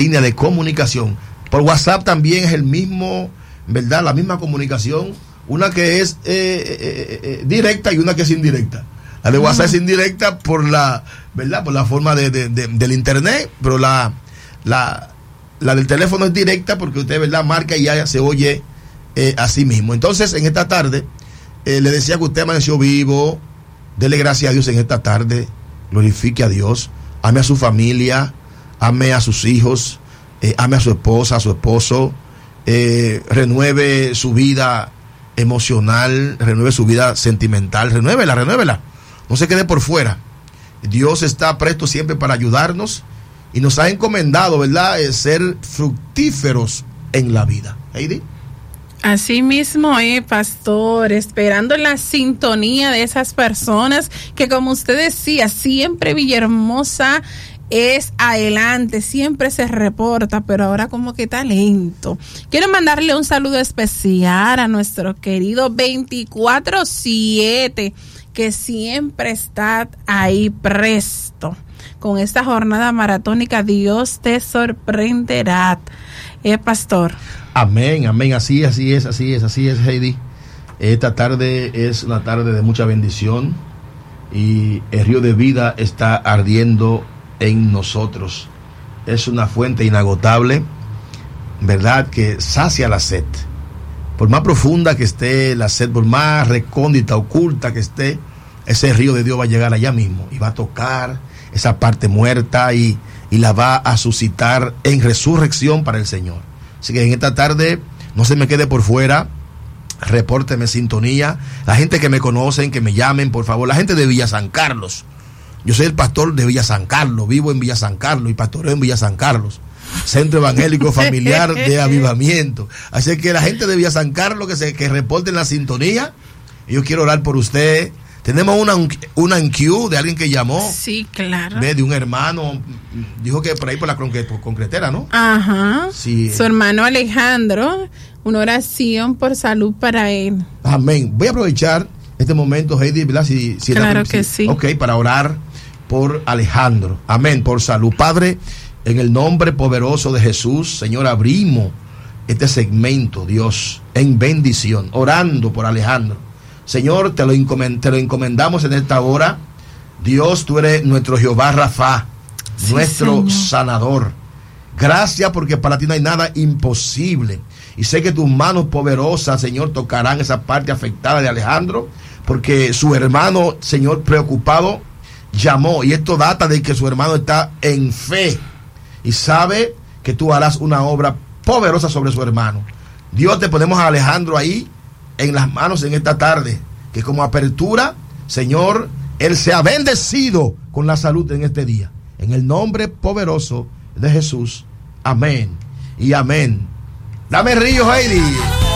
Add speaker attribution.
Speaker 1: línea de comunicación. Por WhatsApp también es el mismo, ¿verdad? La misma comunicación, una que es directa y una que es indirecta. La de WhatsApp es indirecta por la, ¿verdad? Por la forma del internet, pero la del teléfono es directa porque usted, ¿verdad? Marca y ya se oye a sí mismo. Entonces, en esta tarde, le decía que usted amaneció vivo. Dele gracias a Dios en esta tarde. Glorifique a Dios. Ame a su familia. Ame a sus hijos. Ame a su esposa, a su esposo. Renueve su vida emocional. Renueve su vida sentimental. Renuévela. No se quede por fuera. Dios está presto siempre para ayudarnos. Y nos ha encomendado, ¿verdad?, ser fructíferos en la vida. Heidi.
Speaker 2: Así mismo, pastor, esperando la sintonía de esas personas que, como usted decía, siempre Villahermosa es adelante, siempre se reporta, pero ahora como que está lento. Quiero mandarle un saludo especial a nuestro querido 24/7, que siempre está ahí presto. Con esta jornada maratónica, Dios te sorprenderá. Pastor.
Speaker 1: Amén. Así es, Heidi. Esta tarde es una tarde de mucha bendición y el río de vida está ardiendo en nosotros. Es una fuente inagotable, ¿verdad?, que sacia la sed. Por más profunda que esté la sed, por más recóndita, oculta que esté, ese río de Dios va a llegar allá mismo y va a tocar esa parte muerta y la va a suscitar en resurrección para el Señor. Así que en esta tarde no se me quede por fuera, repórteme sintonía. La gente que me conocen, que me llamen, por favor. La gente de Villa San Carlos. Yo soy el pastor de Villa San Carlos, vivo en Villa San Carlos y pastoreo en Villa San Carlos, Centro Evangélico Familiar de Avivamiento. Así que la gente de Villa San Carlos que reporten la sintonía. Yo quiero orar por usted. Tenemos una en queue de alguien que llamó.
Speaker 2: Sí, claro.
Speaker 1: De un hermano, dijo que por ahí por la concretera, ¿no?
Speaker 2: Ajá.
Speaker 1: Sí.
Speaker 2: Su hermano Alejandro, una oración por salud para él.
Speaker 1: Amén. Voy a aprovechar este momento, Heidi, ¿verdad? Si
Speaker 2: claro que sí.
Speaker 1: Ok, para orar por Alejandro. Amén, por salud. Padre, en el nombre poderoso de Jesús, Señor, abrimos este segmento, Dios, en bendición, orando por Alejandro. Señor, te lo encomendamos en esta hora. Dios, tú eres nuestro Jehová Rafa, sí, nuestro Señor sanador. Gracias porque para ti no hay nada imposible. Y sé que tus manos poderosas, Señor, tocarán esa parte afectada de Alejandro, porque su hermano, Señor, preocupado, llamó. Y esto data de que su hermano está en fe y sabe que tú harás una obra poderosa sobre su hermano. Dios, te ponemos a Alejandro ahí en las manos en esta tarde, que como apertura, Señor, él sea bendecido con la salud en este día. En el nombre poderoso de Jesús. Amén y amén. Dame río, Heidi.